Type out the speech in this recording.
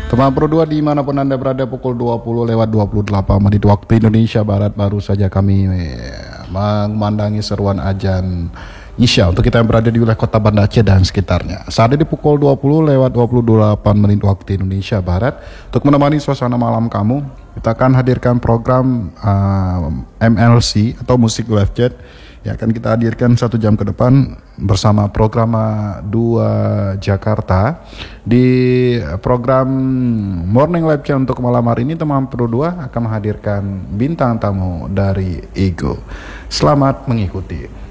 Teman Pro 2 dimanapun Anda berada, pukul 20:28 menit waktu Indonesia Barat baru saja kami memandangi seruan azan Isya untuk kita yang berada di wilayah kota Banda Aceh dan sekitarnya. Saat ini pukul 20:28 menit waktu Indonesia Barat. Untuk menemani suasana malam kamu, kita akan hadirkan program MLC atau Musik Live Chat yang akan kita hadirkan 1 jam ke depan bersama program 2 Jakarta. Di program Morning Live Chat untuk malam hari ini, teman Pro 2 akan menghadirkan bintang tamu dari Ego. Selamat mengikuti.